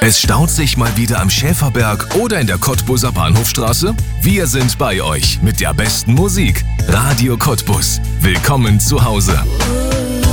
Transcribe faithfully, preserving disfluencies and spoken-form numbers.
Es staut sich mal wieder am Schäferberg oder in der Cottbuser Bahnhofstraße? Wir sind bei euch mit der besten Musik. Radio Cottbus. Willkommen zu Hause.